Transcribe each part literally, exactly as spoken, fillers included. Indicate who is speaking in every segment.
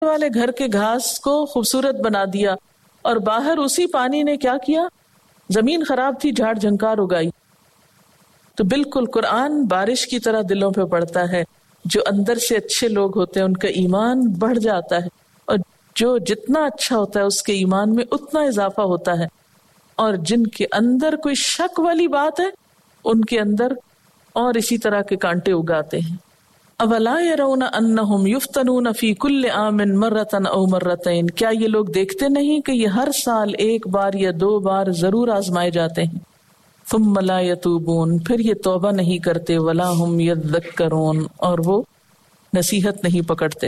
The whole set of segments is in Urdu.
Speaker 1: والے گھر کے گھاس کو خوبصورت بنا دیا، اور باہر اسی پانی نے کیا کیا؟ زمین خراب تھی، جھاڑ جھنکار اگائی۔ تو بالکل قرآن بارش کی طرح دلوں پہ پڑتا ہے۔ جو اندر سے اچھے لوگ ہوتے ہیں ان کا ایمان بڑھ جاتا ہے، اور جو جتنا اچھا ہوتا ہے اس کے ایمان میں اتنا اضافہ ہوتا ہے، اور جن کے اندر کوئی شک والی بات ہے ان کے اندر اور اسی طرح کے کانٹے اگاتے ہیں۔ اولا یرون انہم یفتنون فی کل عام مرۃ او مرتین، کیا یہ لوگ دیکھتے نہیں کہ یہ ہر سال ایک بار یا دو بار ضرور آزمائے جاتے ہیں؟ ثم لا یتوبون، پھر یہ توبہ نہیں کرتے، ولا ہم یذکرون، اور وہ نصیحت نہیں پکڑتے۔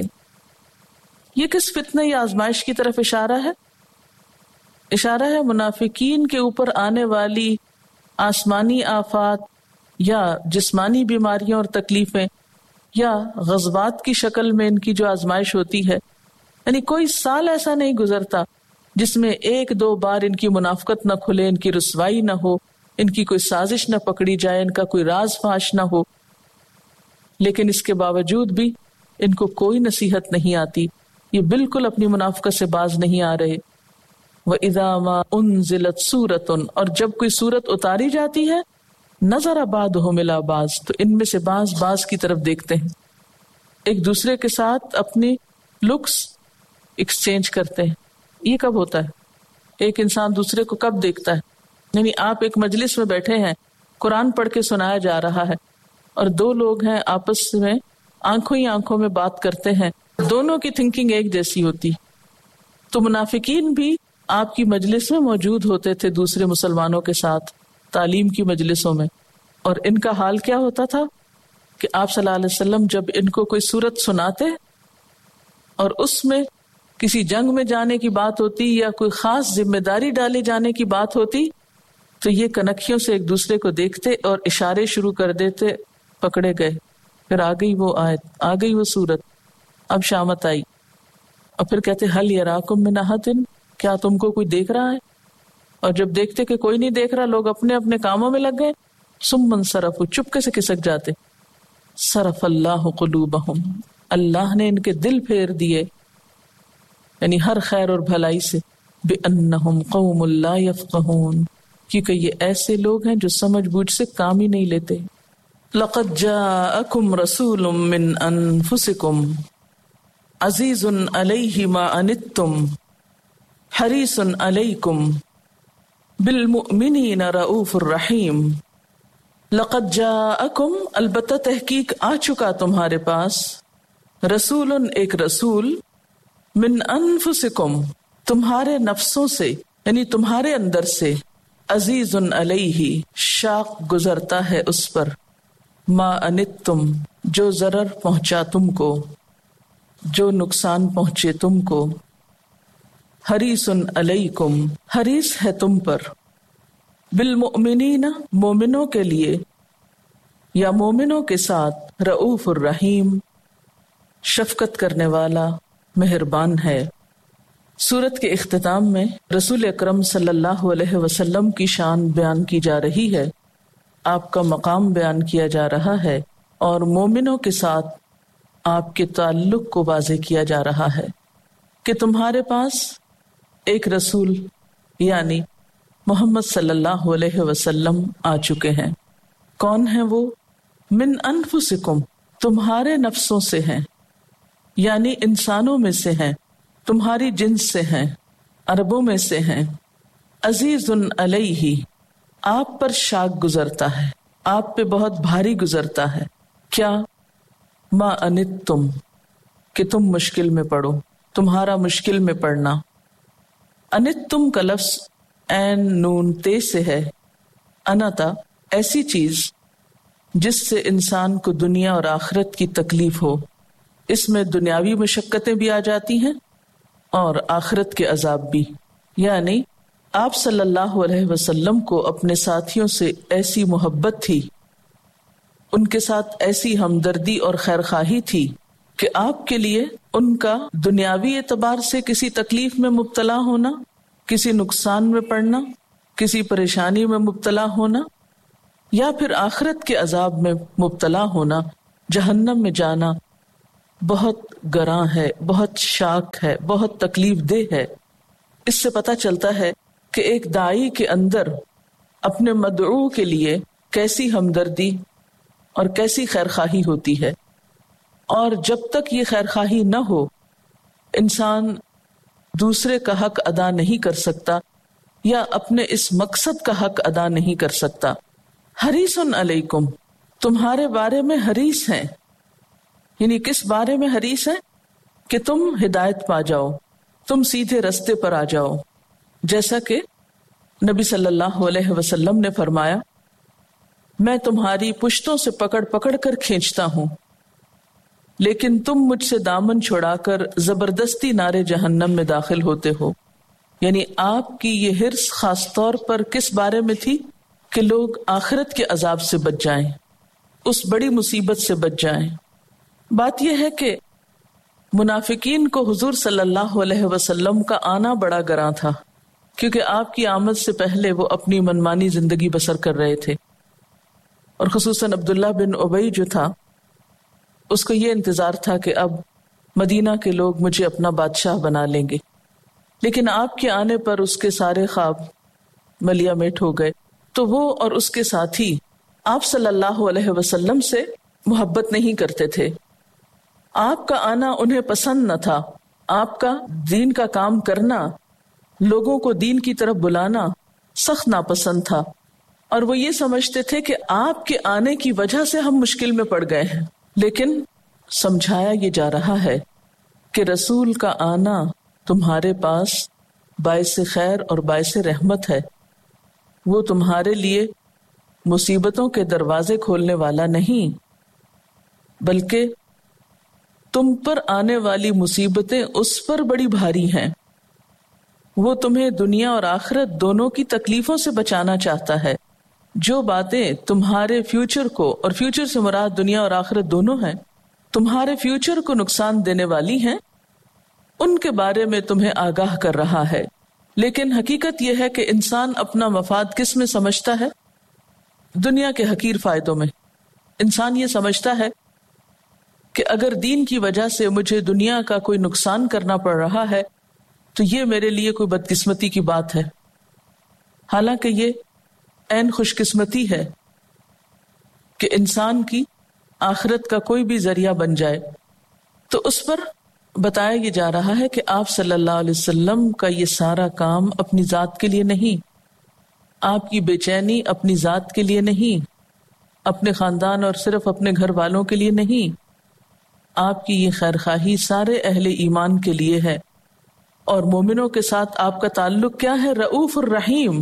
Speaker 1: یہ کس فتنہ یا آزمائش کی طرف اشارہ ہے؟ اشارہ ہے منافقین کے اوپر آنے والی آسمانی آفات یا جسمانی بیماریاں اور تکلیفیں، یا غزوات کی شکل میں ان کی جو آزمائش ہوتی ہے۔ یعنی کوئی سال ایسا نہیں گزرتا جس میں ایک دو بار ان کی منافقت نہ کھلے، ان کی رسوائی نہ ہو، ان کی کوئی سازش نہ پکڑی جائے، ان کا کوئی راز فاش نہ ہو، لیکن اس کے باوجود بھی ان کو کوئی نصیحت نہیں آتی، یہ بالکل اپنی منافقت سے باز نہیں آ رہے۔ وَإِذَا مَا أُنزِلَتْ سُورَةٌ، اور جب کوئی سورت اتاری جاتی ہے، نظر بعضهم الى بعض، تو ان میں سے بعض بعض کی طرف دیکھتے ہیں، ایک دوسرے کے ساتھ اپنی لکس ایکسچینج کرتے ہیں۔ یہ کب ہوتا ہے؟ ایک انسان دوسرے کو کب دیکھتا ہے؟ یعنی آپ ایک مجلس میں بیٹھے ہیں، قرآن پڑھ کے سنایا جا رہا ہے، اور دو لوگ ہیں آپس میں آنکھوں ہی آنکھوں میں بات کرتے ہیں، دونوں کی تھنکنگ ایک جیسی ہوتی۔ تو منافقین بھی آپ کی مجلس میں موجود ہوتے تھے دوسرے مسلمانوں کے ساتھ تعلیم کی مجلسوں میں، اور ان کا حال کیا ہوتا تھا کہ آپ صلی اللہ علیہ وسلم جب ان کو کوئی سورت سناتے اور اس میں کسی جنگ میں جانے کی بات ہوتی یا کوئی خاص ذمہ داری ڈالے جانے کی بات ہوتی، تو یہ کنکھیوں سے ایک دوسرے کو دیکھتے اور اشارے شروع کر دیتے، پکڑے گئے، پھر آ گئی وہ آیت، آ گئی وہ سورت، اب شامت آئی، اور پھر کہتے حل یراکم من احد، کیا تم کو کوئی دیکھ رہا ہے؟ اور جب دیکھتے کہ کوئی نہیں دیکھ رہا، لوگ اپنے اپنے کاموں میں لگ گئے، ثم انصرفوا، چپکے سے کھسک جاتے۔ صرف اللہ قلوبہم، اللہ نے ان کے دل پھیر دیے، یعنی ہر خیر اور بھلائی سے، بأنہم قوم لا یفقہون، کیونکہ یہ ایسے لوگ ہیں جو سمجھ بوجھ سے کام ہی نہیں لیتے۔ لقد جاءکم رسول من انفسکم عزیز علیہ ما عنتم حریص علیکم بالمؤمنین رؤوف الرحیم۔ لقد جاءکم، البتہ تحقیق آ چکا تمہارے پاس، رسول، ایک رسول، من انفسکم، تمہارے نفسوں سے، یعنی تمہارے اندر سے، عزیز علیہ، شاق گزرتا ہے اس پر، ما عنتم، جو ضرر پہنچا تم کو، جو نقصان پہنچے تم کو، حریص علیکم، حریص ہے تم پر، بالمؤمنین، مومنوں کے لیے یا مومنوں کے ساتھ، رؤوف الرحیم، شفقت کرنے والا، مہربان ہے۔ سورت کے اختتام میں رسول اکرم صلی اللہ علیہ وسلم کی شان بیان کی جا رہی ہے، آپ کا مقام بیان کیا جا رہا ہے، اور مومنوں کے ساتھ آپ کے تعلق کو واضح کیا جا رہا ہے کہ تمہارے پاس ایک رسول یعنی محمد صلی اللہ علیہ وسلم آ چکے ہیں۔ کون ہیں وہ؟ من انفسکم، تمہارے نفسوں سے ہیں، یعنی انسانوں میں سے ہیں، تمہاری جنس سے ہیں، عربوں میں سے ہیں۔ عزیز علیہ، آپ پر شاق گزرتا ہے، آپ پہ بہت بھاری گزرتا ہے، کیا؟ ما انتم، کہ تم مشکل میں پڑو، تمہارا مشکل میں پڑنا۔ انتم کا لفظ عین نون تے سے ہے، انتا، ایسی چیز جس سے انسان کو دنیا اور آخرت کی تکلیف ہو، اس میں دنیاوی مشقتیں بھی آ جاتی ہیں اور آخرت کے عذاب بھی۔ یعنی آپ صلی اللہ علیہ وسلم کو اپنے ساتھیوں سے ایسی محبت تھی، ان کے ساتھ ایسی ہمدردی اور خیرخواہی تھی کہ آپ کے لیے ان کا دنیاوی اعتبار سے کسی تکلیف میں مبتلا ہونا، کسی نقصان میں پڑنا، کسی پریشانی میں مبتلا ہونا، یا پھر آخرت کے عذاب میں مبتلا ہونا، جہنم میں جانا، بہت گراں ہے، بہت شاک ہے، بہت تکلیف دہ ہے۔ اس سے پتہ چلتا ہے کہ ایک داعی کے اندر اپنے مدعو کے لیے کیسی ہمدردی اور کیسی خیرخواہی ہوتی ہے، اور جب تک یہ خیرخواہی نہ ہو انسان دوسرے کا حق ادا نہیں کر سکتا یا اپنے اس مقصد کا حق ادا نہیں کر سکتا۔ حریص علیکم، تمہارے بارے میں حریص ہیں، یعنی کس بارے میں حریص ہیں؟ کہ تم ہدایت پا جاؤ، تم سیدھے رستے پر آ جاؤ۔ جیسا کہ نبی صلی اللہ علیہ وسلم نے فرمایا، میں تمہاری پشتوں سے پکڑ پکڑ کر کھینچتا ہوں، لیکن تم مجھ سے دامن چھڑا کر زبردستی نارے جہنم میں داخل ہوتے ہو۔ یعنی آپ کی یہ حرص خاص طور پر کس بارے میں تھی؟ کہ لوگ آخرت کے عذاب سے بچ جائیں، اس بڑی مصیبت سے بچ جائیں۔ بات یہ ہے کہ منافقین کو حضور صلی اللہ علیہ وسلم کا آنا بڑا گراں تھا، کیونکہ آپ کی آمد سے پہلے وہ اپنی منمانی زندگی بسر کر رہے تھے، اور خصوصاً عبداللہ بن ابی جو تھا اس کو یہ انتظار تھا کہ اب مدینہ کے لوگ مجھے اپنا بادشاہ بنا لیں گے، لیکن آپ کے آنے پر اس کے سارے خواب ملیا میٹ ہو گئے۔ تو وہ اور اس کے ساتھی آپ صلی اللہ علیہ وسلم سے محبت نہیں کرتے تھے، آپ کا آنا انہیں پسند نہ تھا، آپ کا دین کا کام کرنا، لوگوں کو دین کی طرف بلانا سخت ناپسند تھا، اور وہ یہ سمجھتے تھے کہ آپ کے آنے کی وجہ سے ہم مشکل میں پڑ گئے ہیں۔ لیکن سمجھایا یہ جا رہا ہے کہ رسول کا آنا تمہارے پاس باعث خیر اور باعث رحمت ہے، وہ تمہارے لیے مصیبتوں کے دروازے کھولنے والا نہیں، بلکہ تم پر آنے والی مصیبتیں اس پر بڑی بھاری ہیں، وہ تمہیں دنیا اور آخرت دونوں کی تکلیفوں سے بچانا چاہتا ہے۔ جو باتیں تمہارے فیوچر کو، اور فیوچر سے مراد دنیا اور آخرت دونوں ہیں، تمہارے فیوچر کو نقصان دینے والی ہیں، ان کے بارے میں تمہیں آگاہ کر رہا ہے۔ لیکن حقیقت یہ ہے کہ انسان اپنا مفاد کس میں سمجھتا ہے؟ دنیا کے حقیر فائدوں میں۔ انسان یہ سمجھتا ہے کہ اگر دین کی وجہ سے مجھے دنیا کا کوئی نقصان کرنا پڑ رہا ہے تو یہ میرے لیے کوئی بدقسمتی کی بات ہے، حالانکہ یہ عین خوش قسمتی ہے کہ انسان کی آخرت کا کوئی بھی ذریعہ بن جائے۔ تو اس پر بتایا یہ جا رہا ہے کہ آپ صلی اللہ علیہ وسلم کا یہ سارا کام اپنی ذات کے لیے نہیں، آپ کی بے چینی اپنی ذات کے لیے نہیں، اپنے خاندان اور صرف اپنے گھر والوں کے لیے نہیں، آپ کی یہ خیرخواہی سارے اہل ایمان کے لیے ہے۔ اور مومنوں کے ساتھ آپ کا تعلق کیا ہے؟ رؤوف الرحیم،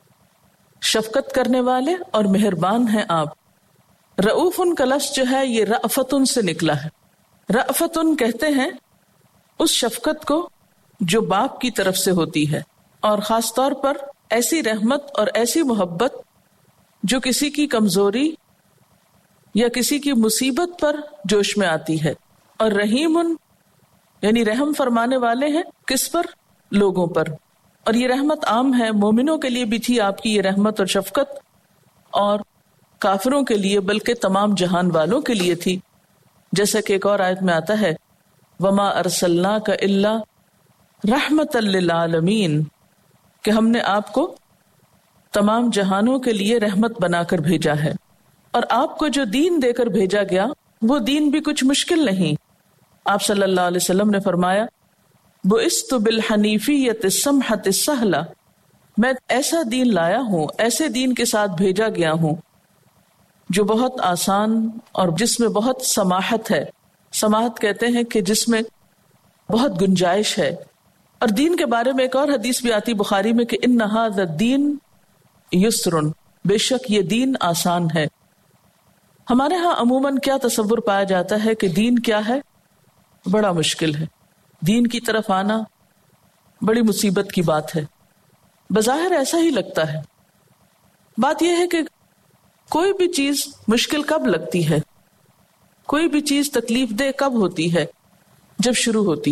Speaker 1: شفقت کرنے والے اور مہربان ہیں آپ۔ رؤوفن کا لفظ جو ہے یہ رأفتن سے نکلا ہے۔ رأفتن کہتے ہیں اس شفقت کو جو باپ کی طرف سے ہوتی ہے، اور خاص طور پر ایسی رحمت اور ایسی محبت جو کسی کی کمزوری یا کسی کی مصیبت پر جوش میں آتی ہے۔ اور رحیم یعنی رحم فرمانے والے ہیں کس پر؟ لوگوں پر۔ اور یہ رحمت عام ہے، مومنوں کے لیے بھی تھی آپ کی یہ رحمت اور شفقت، اور کافروں کے لیے بلکہ تمام جہان والوں کے لیے تھی، جیسا کہ ایک اور آیت میں آتا ہے وَمَا أَرْسَلْنَاكَ إِلَّا رَحْمَةً لِّلْعَالَمِينَ، کہ ہم نے آپ کو تمام جہانوں کے لیے رحمت بنا کر بھیجا ہے۔ اور آپ کو جو دین دے کر بھیجا گیا وہ دین بھی کچھ مشکل نہیں۔ آپ صلی اللہ علیہ وسلم نے فرمایا بُعِثْتُ بِالْحَنِيفِيَّةِ السَّمْحَةِ السَّهْلَةِ، میں ایسا دین لایا ہوں، ایسے دین کے ساتھ بھیجا گیا ہوں جو بہت آسان اور جس میں بہت سماحت ہے۔ سماحت کہتے ہیں کہ جس میں بہت گنجائش ہے۔ اور دین کے بارے میں ایک اور حدیث بھی آتی بخاری میں کہ ان ھذا الدین یسر، بے شک یہ دین آسان ہے۔ ہمارے ہاں عموماً کیا تصور پایا جاتا ہے کہ دین کیا ہے؟ بڑا مشکل ہے، دین کی طرف آنا بڑی مصیبت کی بات ہے۔ بظاہر ایسا ہی لگتا ہے۔ بات یہ ہے کہ کوئی بھی چیز مشکل کب لگتی ہے، کوئی بھی چیز تکلیف دہ کب ہوتی ہے؟ جب شروع ہوتی،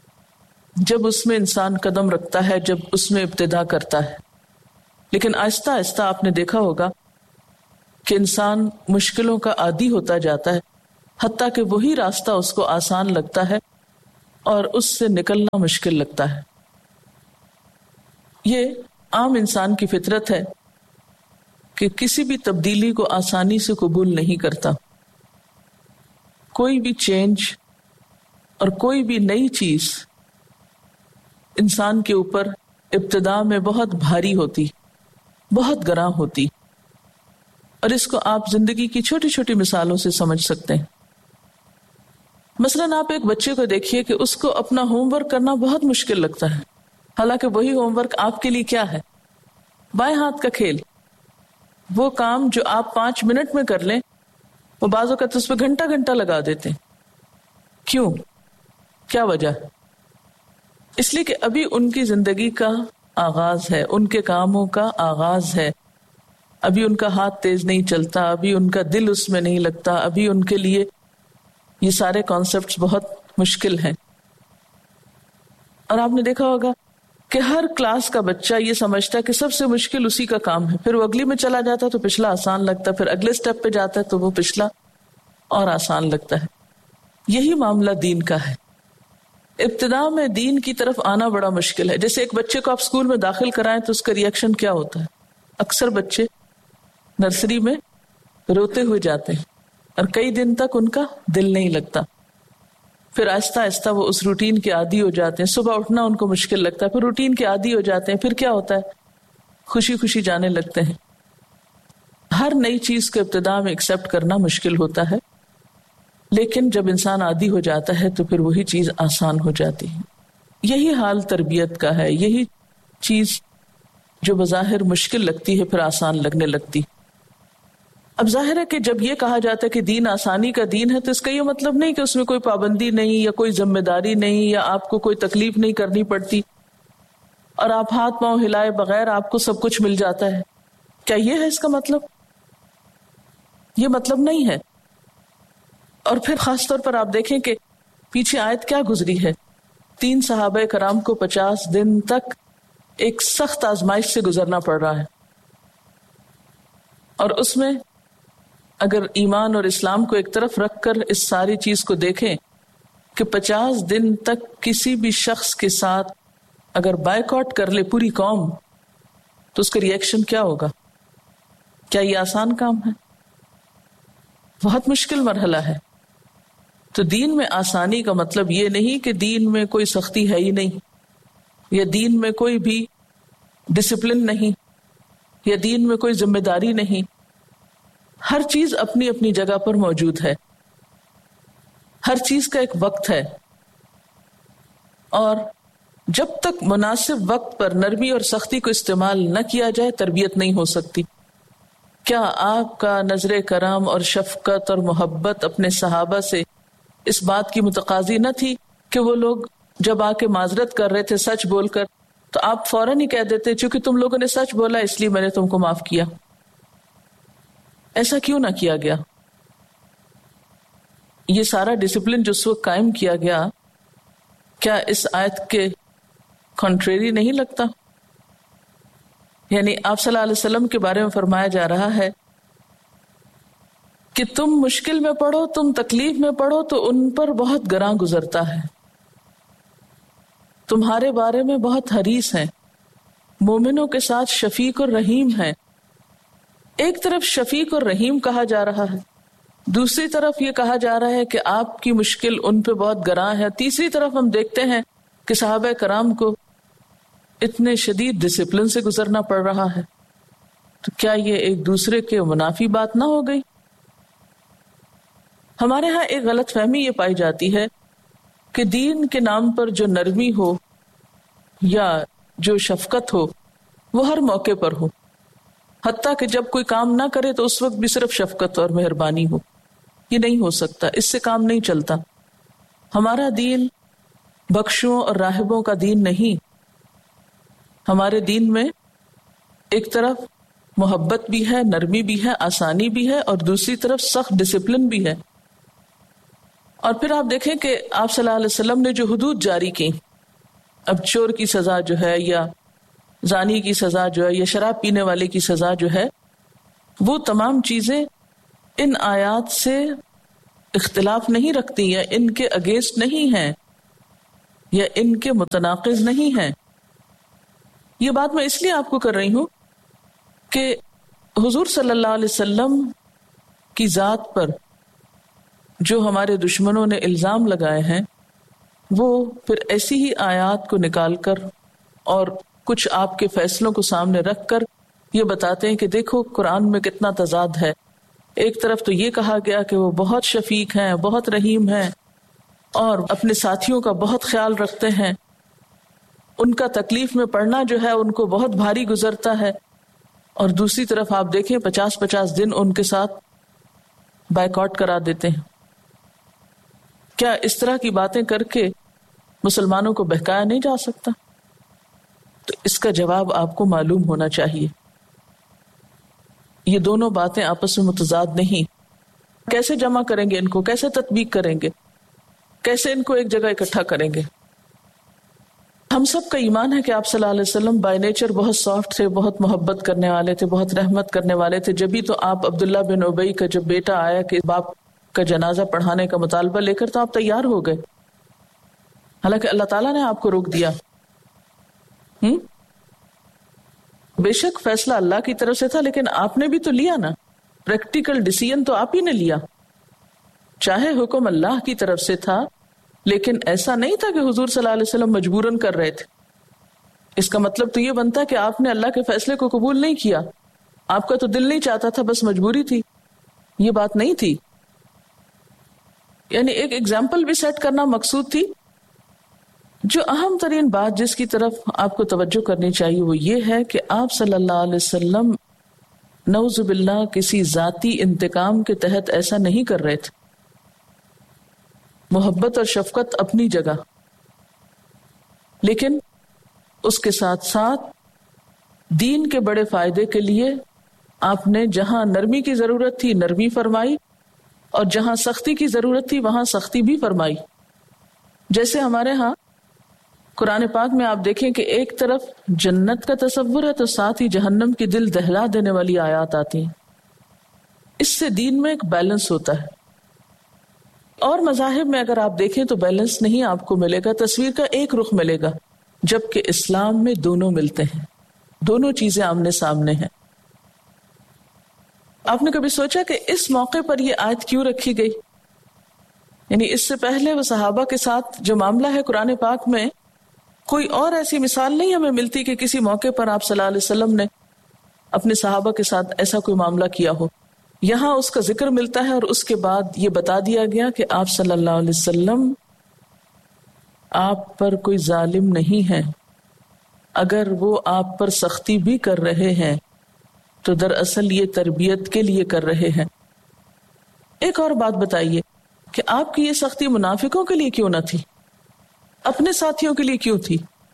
Speaker 1: جب اس میں انسان قدم رکھتا ہے، جب اس میں ابتدا کرتا ہے۔ لیکن آہستہ آہستہ آپ نے دیکھا ہوگا کہ انسان مشکلوں کا عادی ہوتا جاتا ہے، حتیٰ کہ وہی راستہ اس کو آسان لگتا ہے اور اس سے نکلنا مشکل لگتا ہے۔ یہ عام انسان کی فطرت ہے کہ کسی بھی تبدیلی کو آسانی سے قبول نہیں کرتا۔ کوئی بھی چینج اور کوئی بھی نئی چیز انسان کے اوپر ابتدا میں بہت بھاری ہوتی، بہت گراں ہوتی، اور اس کو آپ زندگی کی چھوٹی چھوٹی مثالوں سے سمجھ سکتے ہیں۔ مثلاً آپ ایک بچے کو دیکھیے کہ اس کو اپنا ہوم ورک کرنا بہت مشکل لگتا ہے، حالانکہ وہی ہوم ورک آپ کے لیے کیا ہے؟ بائیں ہاتھ کا کھیل۔ وہ کام جو آپ پانچ منٹ میں کر لیں وہ بعض اوقات اس پہ گھنٹہ گھنٹہ لگا دیتے ہیں۔ کیوں؟ کیا وجہ؟ اس لیے کہ ابھی ان کی زندگی کا آغاز ہے، ان کے کاموں کا آغاز ہے، ابھی ان کا ہاتھ تیز نہیں چلتا، ابھی ان کا دل اس میں نہیں لگتا، ابھی ان کے لیے یہ سارے کانسیپٹس بہت مشکل ہیں۔ اور آپ نے دیکھا ہوگا کہ ہر کلاس کا بچہ یہ سمجھتا ہے کہ سب سے مشکل اسی کا کام ہے، پھر وہ اگلی میں چلا جاتا ہے تو پچھلا آسان لگتا ہے، پھر اگلے سٹیپ پہ جاتا ہے تو وہ پچھلا اور آسان لگتا ہے۔ یہی معاملہ دین کا ہے۔ ابتدا میں دین کی طرف آنا بڑا مشکل ہے۔ جیسے ایک بچے کو آپ اسکول میں داخل کرائیں تو اس کا ریئیکشن کیا ہوتا ہے؟ اکثر بچے نرسری میں روتے ہوئے جاتے ہیں اور کئی دن تک ان کا دل نہیں لگتا، پھر آہستہ آہستہ وہ اس روٹین کے عادی ہو جاتے ہیں، صبح اٹھنا ان کو مشکل لگتا ہے، پھر روٹین کے عادی ہو جاتے ہیں، پھر کیا ہوتا ہے؟ خوشی خوشی جانے لگتے ہیں۔ ہر نئی چیز کو ابتدا میں ایکسپٹ کرنا مشکل ہوتا ہے، لیکن جب انسان عادی ہو جاتا ہے تو پھر وہی چیز آسان ہو جاتی ہے۔ یہی حال تربیت کا ہے، یہی چیز جو بظاہر مشکل لگتی ہے پھر آسان لگنے لگتی۔ اب ظاہر ہے کہ جب یہ کہا جاتا ہے کہ دین آسانی کا دین ہے تو اس کا یہ مطلب نہیں کہ اس میں کوئی پابندی نہیں یا کوئی ذمہ داری نہیں یا آپ کو کوئی تکلیف نہیں کرنی پڑتی اور آپ ہاتھ پاؤں ہلائے بغیر آپ کو سب کچھ مل جاتا ہے۔ کیا یہ ہے اس کا مطلب؟ یہ مطلب نہیں ہے۔ اور پھر خاص طور پر آپ دیکھیں کہ پیچھے آیت کیا گزری ہے، تین صحابہ کرام کو پچاس دن تک ایک سخت آزمائش سے گزرنا پڑ رہا ہے، اور اس میں اگر ایمان اور اسلام کو ایک طرف رکھ کر اس ساری چیز کو دیکھیں کہ پچاس دن تک کسی بھی شخص کے ساتھ اگر بائیکاٹ کر لے پوری قوم تو اس کا ری ایکشن کیا ہوگا؟ کیا یہ آسان کام ہے؟ بہت مشکل مرحلہ ہے۔ تو دین میں آسانی کا مطلب یہ نہیں کہ دین میں کوئی سختی ہے ہی نہیں، یا دین میں کوئی بھی ڈسپلن نہیں، یا دین میں کوئی ذمہ داری نہیں۔ ہر چیز اپنی اپنی جگہ پر موجود ہے، ہر چیز کا ایک وقت ہے، اور جب تک مناسب وقت پر نرمی اور سختی کو استعمال نہ کیا جائے تربیت نہیں ہو سکتی۔ کیا آپ کا نظر کرم اور شفقت اور محبت اپنے صحابہ سے اس بات کی متقاضی نہ تھی کہ وہ لوگ جب آ کے معذرت کر رہے تھے سچ بول کر تو آپ فوراً ہی کہہ دیتے چونکہ تم لوگوں نے سچ بولا اس لیے میں نے تم کو معاف کیا؟ ایسا کیوں نہ کیا گیا؟ یہ سارا ڈسپلن جو اس وقت قائم کیا گیا کیا اس آیت کے کنٹریری نہیں لگتا؟ یعنی آپ صلی اللہ علیہ وسلم کے بارے میں فرمایا جا رہا ہے کہ تم مشکل میں پڑو، تم تکلیف میں پڑو تو ان پر بہت گراں گزرتا ہے، تمہارے بارے میں بہت حریص ہیں، مومنوں کے ساتھ شفیق اور رحیم ہیں۔ ایک طرف شفیق اور رحیم کہا جا رہا ہے، دوسری طرف یہ کہا جا رہا ہے کہ آپ کی مشکل ان پہ بہت گراں ہے، تیسری طرف ہم دیکھتے ہیں کہ صحابہ کرام کو اتنے شدید ڈسپلن سے گزرنا پڑ رہا ہے۔ تو کیا یہ ایک دوسرے کے منافی بات نہ ہو گئی؟ ہمارے ہاں ایک غلط فہمی یہ پائی جاتی ہے کہ دین کے نام پر جو نرمی ہو یا جو شفقت ہو وہ ہر موقع پر ہو، حتیٰ کہ جب کوئی کام نہ کرے تو اس وقت بھی صرف شفقت اور مہربانی ہو۔ یہ نہیں ہو سکتا، اس سے کام نہیں چلتا۔ ہمارا دین بخشوں اور راہبوں کا دین نہیں۔ ہمارے دین میں ایک طرف محبت بھی ہے، نرمی بھی ہے، آسانی بھی ہے، اور دوسری طرف سخت ڈسپلن بھی ہے۔ اور پھر آپ دیکھیں کہ آپ صلی اللہ علیہ وسلم نے جو حدود جاری کی، اب چور کی سزا جو ہے یا زانی کی سزا جو ہے یا شراب پینے والے کی سزا جو ہے، وہ تمام چیزیں ان آیات سے اختلاف نہیں رکھتی یا ان کے اگینسٹ نہیں ہیں یا ان کے متناقض نہیں ہیں. یہ بات میں اس لیے آپ کو کر رہی ہوں کہ حضور صلی اللہ علیہ وسلم کی ذات پر جو ہمارے دشمنوں نے الزام لگائے ہیں وہ پھر ایسی ہی آیات کو نکال کر اور کچھ آپ کے فیصلوں کو سامنے رکھ کر یہ بتاتے ہیں کہ دیکھو قرآن میں کتنا تضاد ہے. ایک طرف تو یہ کہا گیا کہ وہ بہت شفیق ہیں، بہت رحیم ہیں اور اپنے ساتھیوں کا بہت خیال رکھتے ہیں، ان کا تکلیف میں پڑنا جو ہے ان کو بہت بھاری گزرتا ہے، اور دوسری طرف آپ دیکھیں پچاس پچاس دن ان کے ساتھ بائیکاٹ کرا دیتے ہیں. کیا اس طرح کی باتیں کر کے مسلمانوں کو بہکایا نہیں جا سکتا؟ تو اس کا جواب آپ کو معلوم ہونا چاہیے. یہ دونوں باتیں آپس میں متضاد نہیں. کیسے جمع کریں گے ان کو، کیسے تطبیق کریں گے، کیسے ان کو ایک جگہ اکٹھا کریں گے؟ ہم سب کا ایمان ہے کہ آپ صلی اللہ علیہ وسلم بائی نیچر بہت سافٹ تھے، بہت محبت کرنے والے تھے، بہت رحمت کرنے والے تھے. جبھی تو آپ عبداللہ بن ابی کا جب بیٹا آیا کہ باپ کا جنازہ پڑھانے کا مطالبہ لے کر تو آپ تیار ہو گئے، حالانکہ اللہ تعالیٰ نے آپ کو روک دیا. ہم؟ بے شک فیصلہ اللہ کی طرف سے تھا، لیکن آپ نے بھی تو لیا نا، پریکٹیکل ڈیسیژن تو آپ ہی نے لیا. چاہے حکم اللہ کی طرف سے تھا لیکن ایسا نہیں تھا کہ حضور صلی اللہ علیہ وسلم مجبوراً کر رہے تھے. اس کا مطلب تو یہ بنتا کہ آپ نے اللہ کے فیصلے کو قبول نہیں کیا، آپ کا تو دل نہیں چاہتا تھا، بس مجبوری تھی. یہ بات نہیں تھی. یعنی ایک ایگزامپل بھی سیٹ کرنا مقصود تھی. جو اہم ترین بات جس کی طرف آپ کو توجہ کرنی چاہیے وہ یہ ہے کہ آپ صلی اللہ علیہ وسلم نعوذ باللہ کسی ذاتی انتقام کے تحت ایسا نہیں کر رہے تھے. محبت اور شفقت اپنی جگہ، لیکن اس کے ساتھ ساتھ دین کے بڑے فائدے کے لیے آپ نے جہاں نرمی کی ضرورت تھی نرمی فرمائی، اور جہاں سختی کی ضرورت تھی وہاں سختی بھی فرمائی. جیسے ہمارے ہاں قرآن پاک میں آپ دیکھیں کہ ایک طرف جنت کا تصور ہے تو ساتھ ہی جہنم کی دل دہلا دینے والی آیات آتی ہیں. اس سے دین میں ایک بیلنس ہوتا ہے. اور مذاہب میں اگر آپ دیکھیں تو بیلنس نہیں آپ کو ملے گا، تصویر کا ایک رخ ملے گا، جبکہ اسلام میں دونوں ملتے ہیں، دونوں چیزیں آمنے سامنے ہیں. آپ نے کبھی سوچا کہ اس موقع پر یہ آیت کیوں رکھی گئی؟ یعنی اس سے پہلے وہ صحابہ کے ساتھ جو معاملہ ہے قرآن پاک میں کوئی اور ایسی مثال نہیں ہمیں ملتی کہ کسی موقع پر آپ صلی اللہ علیہ وسلم نے اپنے صحابہ کے ساتھ ایسا کوئی معاملہ کیا ہو. یہاں اس کا ذکر ملتا ہے اور اس کے بعد یہ بتا دیا گیا کہ آپ صلی اللہ علیہ وسلم آپ پر کوئی ظالم نہیں ہے. اگر وہ آپ پر سختی بھی کر رہے ہیں تو دراصل یہ تربیت کے لیے کر رہے ہیں. ایک اور بات بتائیے کہ آپ کی یہ سختی منافقوں کے لیے کیوں نہ تھی، اپنے ساتھیوں کے لیے کیوں تھی؟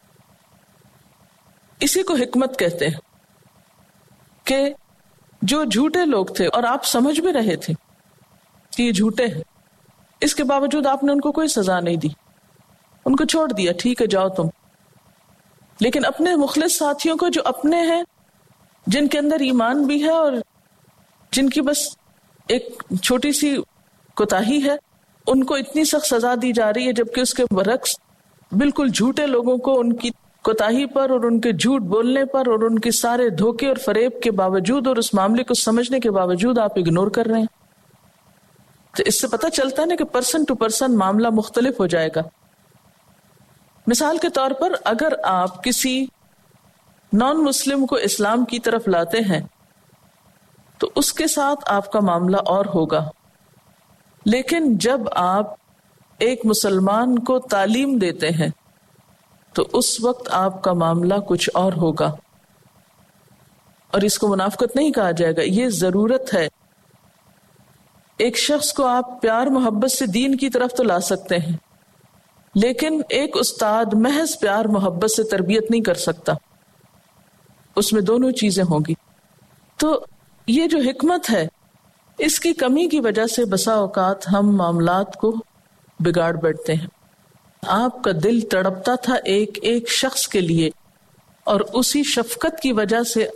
Speaker 1: اسی کو حکمت کہتے ہیں کہ جو جھوٹے لوگ تھے اور آپ سمجھ بھی رہے تھے کہ یہ جھوٹے ہیں، اس کے باوجود آپ نے ان کو کوئی سزا نہیں دی، ان کو چھوڑ دیا، ٹھیک ہے جاؤ تم. لیکن اپنے مخلص ساتھیوں کو جو اپنے ہیں، جن کے اندر ایمان بھی ہے اور جن کی بس ایک چھوٹی سی کوتاہی ہے، ان کو اتنی سخت سزا دی جا رہی ہے، جبکہ اس کے برعکس بالکل جھوٹے لوگوں کو ان کی کوتاہی پر اور ان کے جھوٹ بولنے پر اور ان کے سارے دھوکے اور فریب کے باوجود اور اس معاملے کو سمجھنے کے باوجود آپ اگنور کر رہے ہیں. تو اس سے پتہ چلتا ہے نا کہ پرسن ٹو پرسن معاملہ مختلف ہو جائے گا. مثال کے طور پر اگر آپ کسی نان مسلم کو اسلام کی طرف لاتے ہیں تو اس کے ساتھ آپ کا معاملہ اور ہوگا، لیکن جب آپ ایک مسلمان کو تعلیم دیتے ہیں تو اس وقت آپ کا معاملہ کچھ اور ہوگا. اور اس کو منافقت نہیں کہا جائے گا، یہ ضرورت ہے. ایک شخص کو آپ پیار محبت سے دین کی طرف تو لا سکتے ہیں، لیکن ایک استاد محض پیار محبت سے تربیت نہیں کر سکتا، اس میں دونوں چیزیں ہوں گی. تو یہ جو حکمت ہے اس کی کمی کی وجہ سے بسا اوقات ہم معاملات کو بگاڑ بیٹھتے ہیں. آپ کا دل تڑپتا تھا ایک ایک شخص کے لیے، اور اسی شفقت کی وجہ سے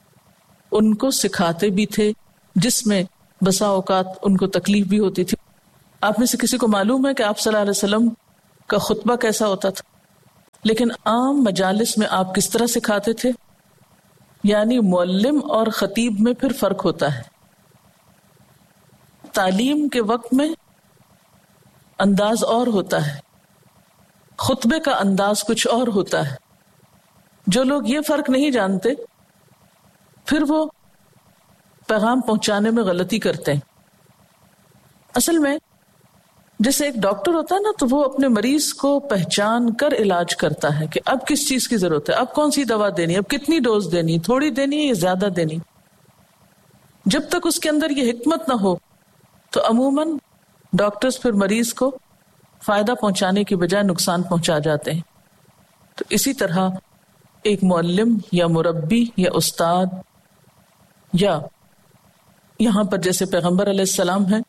Speaker 1: آپ ان کو سکھاتے بھی تھے، جس میں بسا اوقات ان کو تکلیف بھی ہوتی تھی. آپ میں سے کسی کو معلوم ہے کہ آپ صلی اللہ علیہ وسلم کا خطبہ کیسا ہوتا تھا؟ لیکن عام مجالس میں آپ کس طرح سکھاتے تھے؟ یعنی معلم اور خطیب میں پھر فرق ہوتا ہے. تعلیم کے وقت میں انداز اور ہوتا ہے، خطبے کا انداز کچھ اور ہوتا ہے. جو لوگ یہ فرق نہیں جانتے پھر وہ پیغام پہنچانے میں غلطی کرتے ہیں. اصل میں جیسے ایک ڈاکٹر ہوتا ہے نا، تو وہ اپنے مریض کو پہچان کر علاج کرتا ہے کہ اب کس چیز کی ضرورت ہے، اب کون سی دوا دینی، اب کتنی ڈوز دینی، تھوڑی دینی ہے یا زیادہ دینی. جب تک اس کے اندر یہ حکمت نہ ہو تو عموماً ڈاکٹرز پھر مریض کو فائدہ پہنچانے کی بجائے نقصان پہنچا جاتے ہیں. تو اسی طرح ایک معلم یا مربی یا استاد یا یہاں پر جیسے پیغمبر علیہ السلام ہیں،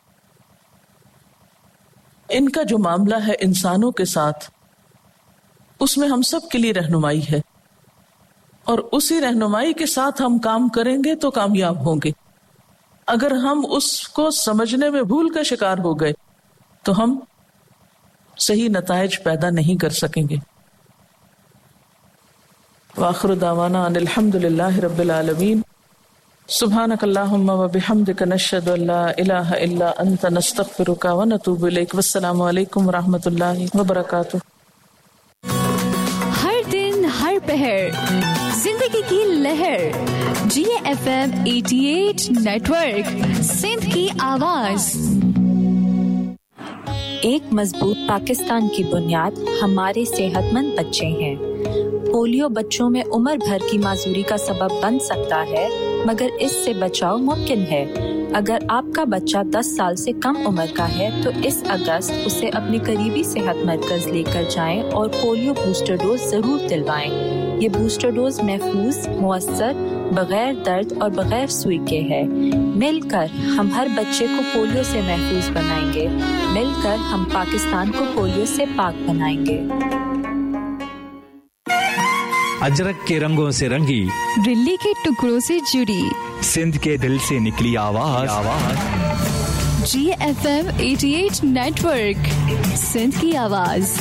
Speaker 1: ان کا جو معاملہ ہے انسانوں کے ساتھ، اس میں ہم سب کے لیے رہنمائی ہے، اور اسی رہنمائی کے ساتھ ہم کام کریں گے تو کامیاب ہوں گے. اگر ہم اس کو سمجھنے میں بھول کا شکار ہو گئے تو ہم صحیح نتائج پیدا نہیں کر سکیں گے. وآخر دعوانا ان الحمد للہ رب العالمین. سبحانک اللہم و بحمدک نشہد ان لا الہ الا انت نستغفرک و نتوب الیک. والسلام علیکم و رحمۃ اللہ وبرکاتہ.
Speaker 2: ہر دن ہر پہر زندگی کی لہر، جی F M eighty eight net work, Sindh کی آواز.
Speaker 3: ایک مضبوط پاکستان کی بنیاد ہمارے صحت مند بچے ہیں. پولیو بچوں میں عمر بھر کی معذوری کا سبب بن سکتا ہے، مگر اس سے بچاؤ ممکن ہے. اگر آپ کا بچہ دس سال سے کم عمر کا ہے تو اس اگست اسے اپنے قریبی صحت مرکز لے کر جائیں اور پولیو بوسٹر ڈوز ضرور دلوائیں. یہ بوسٹر ڈوز محفوظ، مؤثر، بغیر درد اور بغیر سوئی کے ہے. مل کر ہم ہر بچے کو پولیو سے محفوظ بنائیں گے. مل کر ہم پاکستان کو پولیو سے پاک بنائیں گے.
Speaker 4: اجرک کے رنگوں سے رنگی،
Speaker 2: دلی کے ٹکڑوں سے جڑی،
Speaker 4: سندھ کے دل سے نکلی آواز آواز
Speaker 2: جی F M eighty eight net work, Sindh کی آواز.